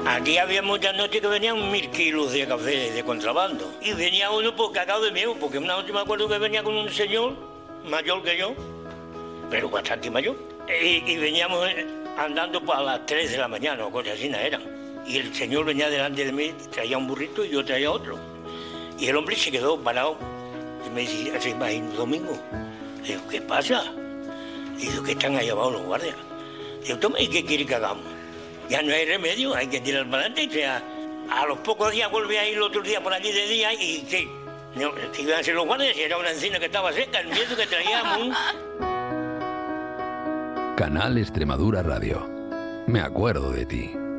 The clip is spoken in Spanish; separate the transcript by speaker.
Speaker 1: Aquí había muchas noches que venían 1000 kilos de café de contrabando. Y venía uno por cagado de miedo, porque una noche me acuerdo que venía con un señor mayor que yo, pero bastante mayor. Y veníamos andando a las 3 de la mañana o cosas así eran. Y el señor venía delante de mí, traía un burrito y yo traía otro. Y el hombre se quedó parado. Y me dice, ¿se imagina Domingo? Digo, ¿qué pasa? Digo, que están ahí abajo los guardias. Digo, toma, ¿y qué quiere que hagamos? Ya no hay remedio, hay que tirar para adelante. O sea, a los pocos días volví a ir el otro día por aquí de día y ¿qué? No, que iban a ser los guardias y era una encina que estaba seca, el miedo que traíamos.
Speaker 2: Canal Extremadura Radio. Me acuerdo de ti.